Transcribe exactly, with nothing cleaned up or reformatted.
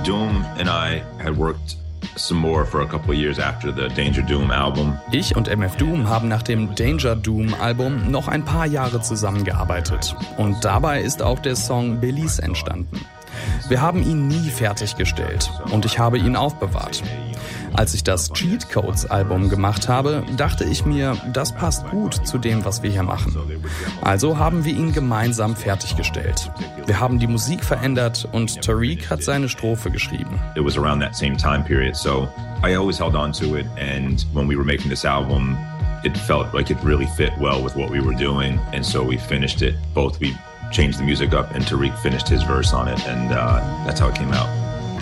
Doom and I had worked some more for a couple of years after the Danger Doom album. Ich und M F Doom haben nach dem Danger Doom Album noch ein paar Jahre zusammengearbeitet. Und dabei ist auch der Song Belize entstanden. Wir haben ihn nie fertiggestellt und ich habe ihn aufbewahrt. Als ich das Cheat Codes Album gemacht habe, dachte ich mir, das passt gut zu dem, was wir hier machen. Also haben wir ihn gemeinsam fertiggestellt. Wir haben die Musik verändert und Tariq hat seine Strophe geschrieben. It was around that same time period, so I always held on to it, and when we were making this album, it felt like it really fit well with what we were doing, and so we finished it. Both we changed the music up and Tariq finished his verse on it, and uh, that's how it came out.